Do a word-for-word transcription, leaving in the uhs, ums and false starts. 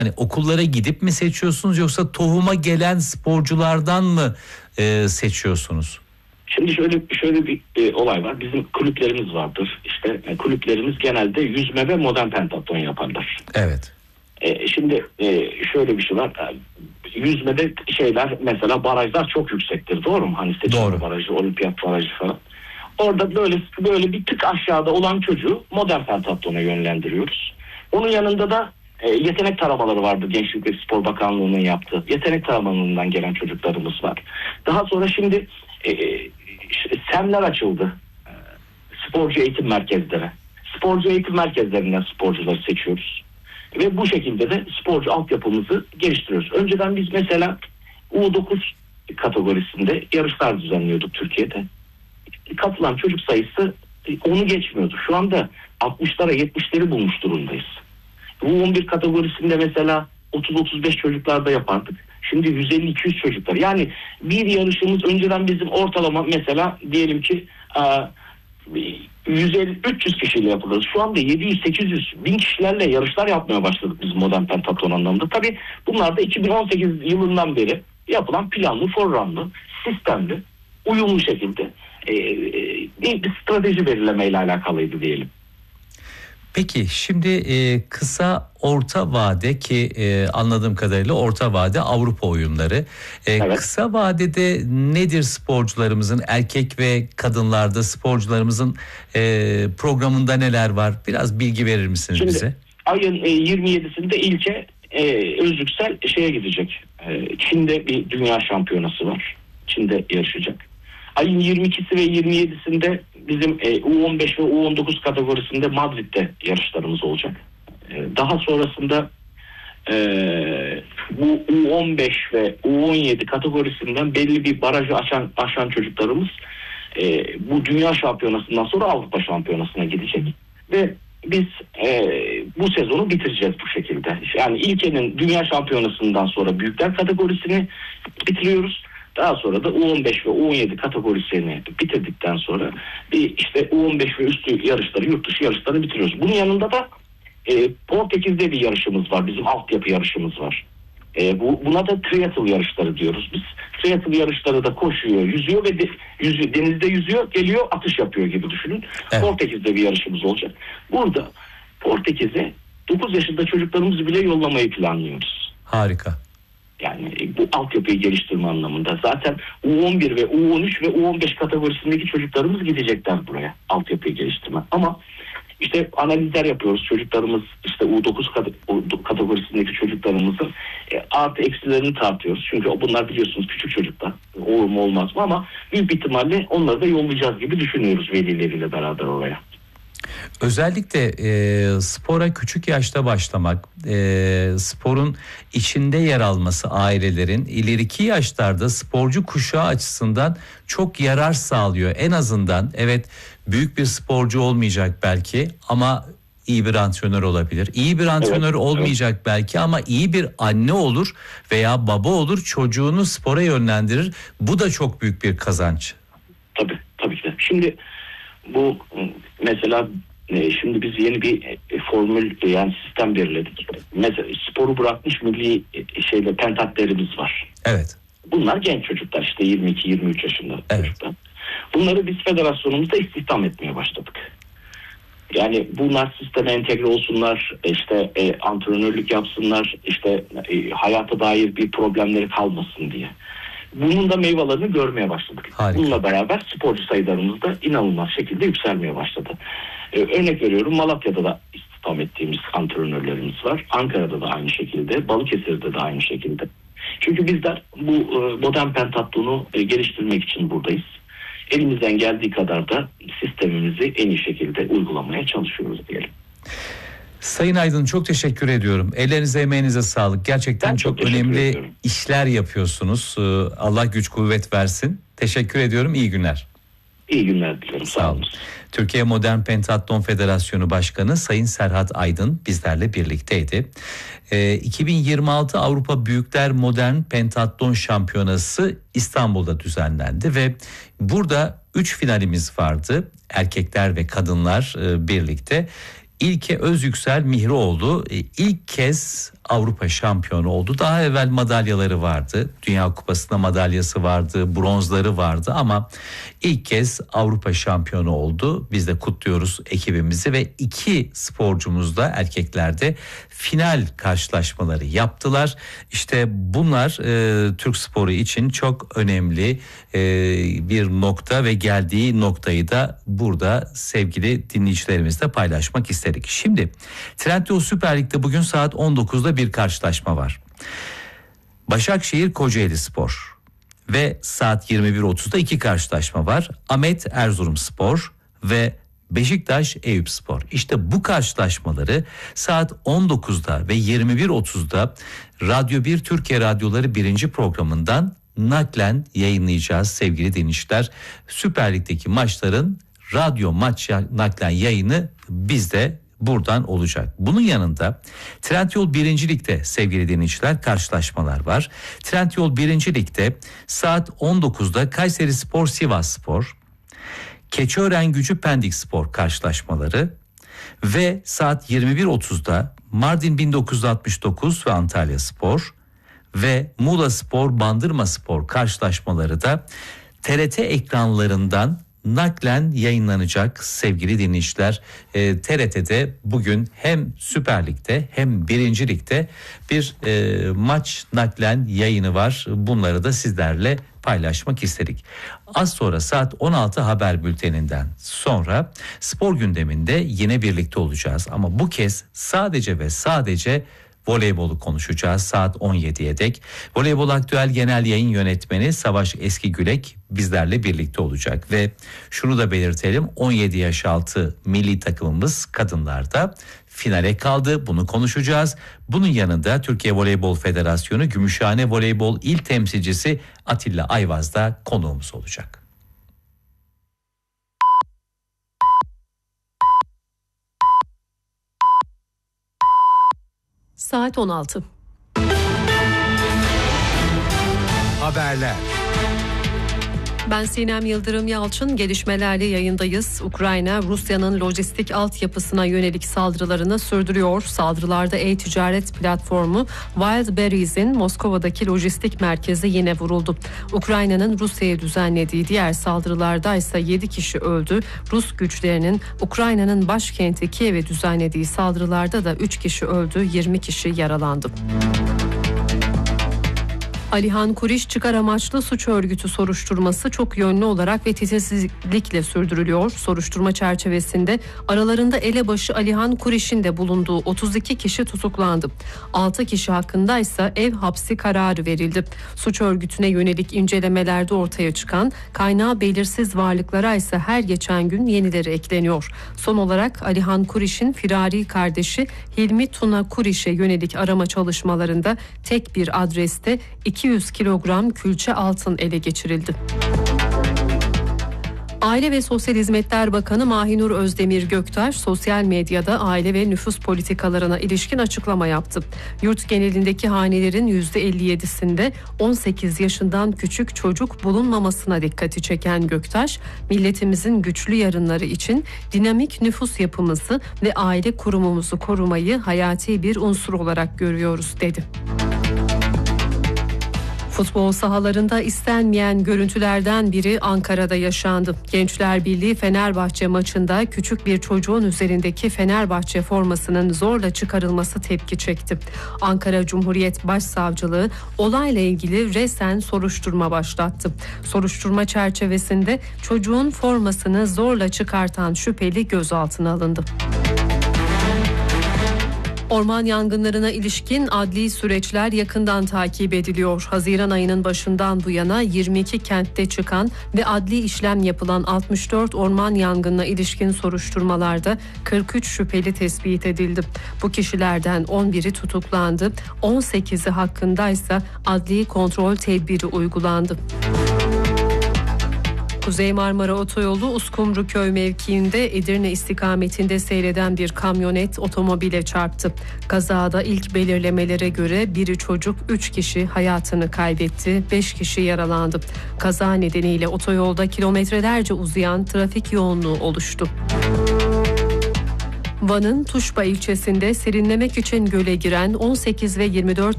Hani okullara gidip mi seçiyorsunuz yoksa tohuma gelen sporculardan mı e, seçiyorsunuz? Şimdi şöyle şöyle bir e, olay var. Bizim kulüplerimiz vardır. İşte e, kulüplerimiz genelde yüzme ve modern pentatlon yaparlar. Evet. E, şimdi e, şöyle bir şey var. E, yüzmede şeyler mesela barajlar çok yüksektir. Doğru mu? Hani Seçim barajı, olimpiyat barajı falan. Orada böyle böyle bir tık aşağıda olan çocuğu modern pentatlona yönlendiriyoruz. Onun yanında da e, yetenek taramaları vardı. Gençlik ve Spor Bakanlığı'nın yaptığı. Yetenek taramalarından gelen çocuklarımız var. Daha sonra şimdi e, semler açıldı. E, sporcu eğitim merkezleri. Sporcu eğitim merkezlerinden sporcuları seçiyoruz. Ve bu şekilde de sporcu altyapımızı geliştiriyoruz. Önceden biz mesela U dokuz kategorisinde yarışlar düzenliyorduk Türkiye'de. Katılan çocuk sayısı onu geçmiyordu. Şu anda altmışlara yetmişleri bulmuş durumdayız. U on bir kategorisinde mesela otuz otuz beş çocuklarda yapardık. Şimdi yüz elli iki yüz çocuklar. Yani bir yarışımız önceden bizim ortalama mesela diyelim ki yüz elli üç yüz kişiyle yapılır. Şu anda yedi yüz sekiz yüz bin kişilerle yarışlar yapmaya başladık biz modern pentatlon anlamında. Tabii bunlar da iki bin on sekiz yılından beri yapılan planlı, forranlı, sistemli, uyumlu şekilde e, e, bir strateji belirlemeyle alakalıydı diyelim. Peki şimdi e, kısa orta vade ki e, anladığım kadarıyla orta vade Avrupa oyunları. E, evet. Kısa vadede nedir sporcularımızın, erkek ve kadınlarda sporcularımızın e, programında neler var? Biraz bilgi verir misiniz Şimdi, bize? Ayın e, yirmi yedisinde ilke e, Özyüksel şeye gidecek. E, Çin'de bir dünya şampiyonası var. Çin'de yarışacak. Ayın yirmi ikisi ve yirmi yedisinde bizim e, U on beş ve U on dokuz kategorisinde Madrid'de yarışlarımız olacak. E, daha sonrasında e, bu U on beş ve U on yedi kategorisinden belli bir barajı aşan, aşan çocuklarımız e, bu dünya şampiyonasından sonra Avrupa şampiyonasına gidecek. Ve biz e, bu sezonu bitireceğiz bu şekilde. Yani ilkenin dünya şampiyonasından sonra büyükler kategorisini bitiriyoruz. Daha sonra da U on beş ve U on yedi kategorisini bitirdikten sonra bir işte U on beş ve üstü yarışları, yurt dışı yarışları bitiriyoruz. Bunun yanında da e, Portekiz'de bir yarışımız var. Bizim altyapı yarışımız var. E, bu, buna da triathl yarışları diyoruz biz. Triathl yarışları da koşuyor, yüzüyor ve de, yüzüyor, denizde yüzüyor, geliyor atış yapıyor gibi düşünün. Evet. Portekiz'de bir yarışımız olacak. Burada Portekiz'e dokuz yaşında çocuklarımızı bile yollamayı planlıyoruz. Harika. Yani bu altyapıyı geliştirme anlamında. Zaten U on bir ve U on üç ve U on beş kategorisindeki çocuklarımız gidecekler buraya altyapıyı geliştirme. Ama işte analizler yapıyoruz. Çocuklarımız işte U dokuz kategorisindeki çocuklarımızın e, artı eksilerini tartıyoruz. Çünkü bunlar biliyorsunuz küçük çocuklar. Olur mu olmaz mı ama büyük ihtimalle onları da yollayacağız gibi düşünüyoruz velileriyle beraber oraya. Özellikle e, spora küçük yaşta başlamak, e, sporun içinde yer alması ailelerin ileriki yaşlarda sporcu kuşağı açısından çok yarar sağlıyor. En azından evet büyük bir sporcu olmayacak belki ama iyi bir antrenör olabilir. İyi bir antrenör evet, olmayacak evet. belki ama iyi bir anne olur veya baba olur, çocuğunu spora yönlendirir. Bu da çok büyük bir kazanç. Tabii tabii ki de. Şimdi bu mesela e, şimdi biz yeni bir e, formül yani sistem belirledik. Mesela sporu bırakmış milli e, şeyle pentatlerimiz var. Evet. Bunlar genç çocuklar işte yirmi iki yirmi üç yaşında evet. çocuklar. Bunları biz federasyonumuzda istihdam etmeye başladık. Yani bunlar sisteme entegre olsunlar, işte e, antrenörlük yapsınlar, işte e, hayata dair bir problemleri kalmasın diye. Bunun da meyvelerini görmeye başladık. Harika. Bununla beraber sporcu sayılarımız da inanılmaz şekilde yükselmeye başladı. Ee, örnek veriyorum Malatya'da da istihdam ettiğimiz antrenörlerimiz var. Ankara'da da aynı şekilde, Balıkesir'de de aynı şekilde. Çünkü bizler bu e, modern pentatlonu e, geliştirmek için buradayız. Elimizden geldiği kadar da sistemimizi en iyi şekilde uygulamaya çalışıyoruz diyelim. Sayın Aydın çok teşekkür ediyorum. Ellerinize emeğinize sağlık. Gerçekten ben çok, çok önemli ediyorum. işler yapıyorsunuz. Allah güç kuvvet versin. Teşekkür ediyorum. İyi günler. İyi günler diliyorum. Sağ olun. Türkiye Modern Pentatlon Federasyonu Başkanı Sayın Serhat Aydın bizlerle birlikteydi. E, iki bin yirmi altı Avrupa Büyükler Modern Pentatlon Şampiyonası İstanbul'da düzenlendi ve burada üç finalimiz vardı. Erkekler ve kadınlar e, birlikte. İlke Özyüksel Mihrioğlu ilk kez Avrupa şampiyonu oldu. Daha evvel madalyaları vardı. Dünya Kupası'nda madalyası vardı, bronzları vardı ama ilk kez Avrupa şampiyonu oldu. Biz de kutluyoruz ekibimizi ve iki sporcumuz da erkeklerde final karşılaşmaları yaptılar. İşte bunlar e, Türk sporu için çok önemli e, bir nokta ve geldiği noktayı da burada sevgili dinleyicilerimizle paylaşmak istedik. Şimdi Trendyol Süper Lig'de bugün saat on dokuzda bir karşılaşma var. Başakşehir Kocaelispor ve saat yirmi bir otuzda iki karşılaşma var. Ahmet Erzurumspor ve Beşiktaş Eyüpspor. İşte bu karşılaşmaları saat on dokuzda ve yirmi bir otuzda Radyo bir Türkiye Radyoları birinci programından naklen yayınlayacağız sevgili dinleyiciler. Süper Lig'deki maçların radyo maç naklen yayını bizde buradan olacak. Bunun yanında Trendyol birinci Lig'de sevgili dinleyiciler karşılaşmalar var. Trendyol birinci Lig'de saat on dokuzda Kayserispor Sivasspor, Keçiören Gücü Pendikspor karşılaşmaları ve saat yirmi bir otuzda Mardin bin dokuz yüz altmış dokuz ve Antalyaspor ve Muğlaspor Bandırmaspor karşılaşmaları da T R T ekranlarından naklen yayınlanacak sevgili dinleyiciler. E, T R T'de bugün hem Süper Lig'de hem birinci Lig'de bir e, maç naklen yayını var. Bunları da sizlerle paylaşmak istedik. Az sonra saat on altı haber bülteninden sonra spor gündeminde yine birlikte olacağız. Ama bu kez sadece ve sadece voleybolu konuşacağız saat on yediye dek. Voleybol Aktüel Genel Yayın Yönetmeni Savaş Eskigülek bizlerle birlikte olacak ve şunu da belirtelim, on yedi yaş altı milli takımımız kadınlarda finale kaldı. Bunu konuşacağız. Bunun yanında Türkiye Voleybol Federasyonu Gümüşhane Voleybol İl Temsilcisi Atilla Ayvaz da konuğumuz olacak. Saat on altı. Haberler. Ben Sinem Yıldırım Yalçın, gelişmelerle yayındayız. Ukrayna, Rusya'nın lojistik altyapısına yönelik saldırılarını sürdürüyor. Saldırılarda e-ticaret platformu Wildberries'in Moskova'daki lojistik merkezi yine vuruldu. Ukrayna'nın Rusya'ya düzenlediği diğer saldırılarda ise yedi kişi öldü. Rus güçlerinin Ukrayna'nın başkenti Kiev'e düzenlediği saldırılarda da üç kişi öldü, yirmi kişi yaralandı. Alihan Kuriş çıkar amaçlı suç örgütü soruşturması çok yönlü olarak ve titizlikle sürdürülüyor. Soruşturma çerçevesinde aralarında elebaşı Alihan Kuriş'in de bulunduğu otuz iki kişi tutuklandı. altı kişi hakkında ise ev hapsi kararı verildi. Suç örgütüne yönelik incelemelerde ortaya çıkan kaynağı belirsiz varlıklara ise her geçen gün yenileri ekleniyor. Son olarak Alihan Kuriş'in firari kardeşi Hilmi Tuna Kuriş'e yönelik arama çalışmalarında tek bir adreste iki yüz kilogram külçe altın ele geçirildi. Aile ve Sosyal Hizmetler Bakanı Mahinur Özdemir Göktaş sosyal medyada aile ve nüfus politikalarına ilişkin açıklama yaptı. Yurt genelindeki hanelerin yüzde elli yedisinde on sekiz yaşından küçük çocuk bulunmamasına dikkati çeken Göktaş, milletimizin güçlü yarınları için dinamik nüfus yapımızı ve aile kurumumuzu korumayı hayati bir unsur olarak görüyoruz dedi. Futbol sahalarında istenmeyen görüntülerden biri Ankara'da yaşandı. Gençler Birliği Fenerbahçe maçında küçük bir çocuğun üzerindeki Fenerbahçe formasının zorla çıkarılması tepki çekti. Ankara Cumhuriyet Başsavcılığı olayla ilgili resen soruşturma başlattı. Soruşturma çerçevesinde çocuğun formasını zorla çıkartan şüpheli gözaltına alındı. Orman yangınlarına ilişkin adli süreçler yakından takip ediliyor. Haziran ayının başından bu yana yirmi iki kentte çıkan ve adli işlem yapılan altmış dört orman yangınına ilişkin soruşturmalarda kırk üç şüpheli tespit edildi. Bu kişilerden on biri tutuklandı, on sekizi hakkında ise adli kontrol tedbiri uygulandı. Kuzey Marmara Otoyolu Uskumruköy mevkiinde Edirne istikametinde seyreden bir kamyonet otomobile çarptı. Kazada ilk belirlemelere göre biri çocuk, üç kişi hayatını kaybetti, beş kişi yaralandı. Kaza nedeniyle otoyolda kilometrelerce uzayan trafik yoğunluğu oluştu. Van'ın Tuşba ilçesinde serinlemek için göle giren on sekiz ve yirmi dört